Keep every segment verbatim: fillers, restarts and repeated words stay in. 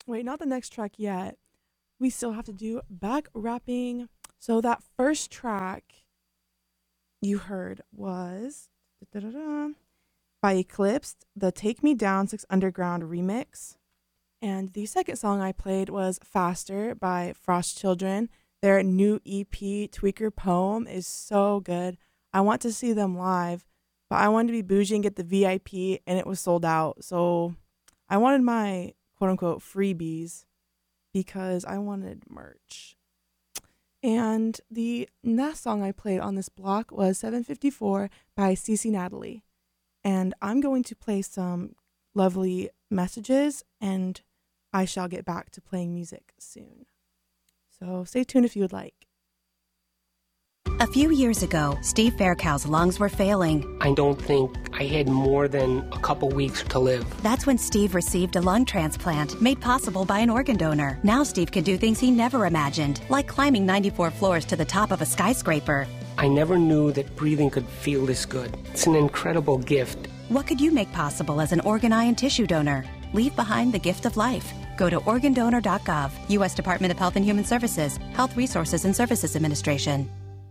wait, not the next track yet. We still have to do back rapping. So that first track you heard was da-da-da-da, by Eclipse, the Take Me Down Six Underground remix. And the second song I played was Faster by Frost Children. Their new E P, Tweaker Poem, is so good. I want to see them live, but I wanted to be bougie and get the V I P, and it was sold out. So I wanted my quote-unquote freebies because I wanted merch. And the last song I played on this block was seven fifty-four by Cece Natalie. And I'm going to play some lovely messages, and I shall get back to playing music soon. So stay tuned if you would like. A few years ago, Steve Faircow's lungs were failing. I don't think I had more than a couple weeks to live. That's when Steve received a lung transplant made possible by an organ donor. Now Steve can do things he never imagined, like climbing ninety-four floors to the top of a skyscraper. I never knew that breathing could feel this good. It's an incredible gift. What could you make possible as an organ, eye, and tissue donor? Leave behind the gift of life. Go to organ donor dot gov, U S Department of Health and Human Services, Health Resources and Services Administration.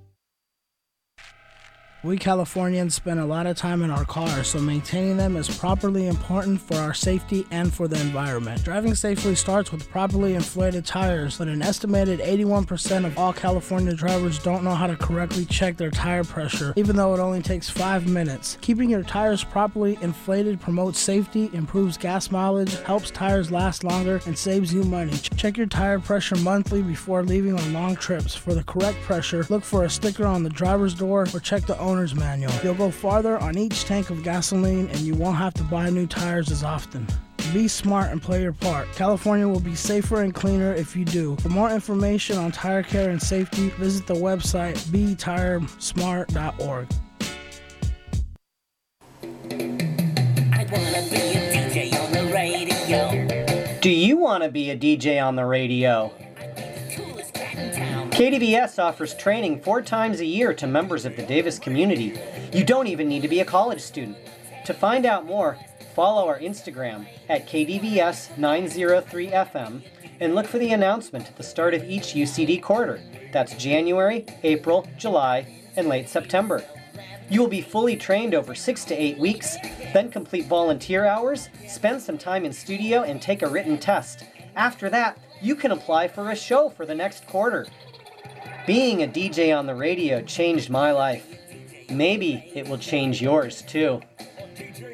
We Californians spend a lot of time in our cars, so maintaining them is properly important for our safety and for the environment. Driving safely starts with properly inflated tires, but an estimated eighty-one percent of all California drivers don't know how to correctly check their tire pressure, even though it only takes five minutes. Keeping your tires properly inflated promotes safety, improves gas mileage, helps tires last longer, and saves you money. Check your tire pressure monthly before leaving on long trips. For the correct pressure, look for a sticker on the driver's door or check the owner's manual. You'll go farther on each tank of gasoline, and you won't have to buy new tires as often. Be smart and play your part. California will be safer and cleaner if you do. For more information on tire care and safety, visit the website be tire smart dot org. I wanna be a D J on the radio. Do you want to be a D J on the radio? K D V S offers training four times a year to members of the Davis community. You don't even need to be a college student. To find out more, follow our Instagram at K D V S nine oh three F M and look for the announcement at the start of each U C D quarter. That's January, April, July, and late September. You will be fully trained over six to eight weeks, then complete volunteer hours, spend some time in studio, and take a written test. After that, you can apply for a show for the next quarter. Being a D J on the radio changed my life. Maybe it will change yours too.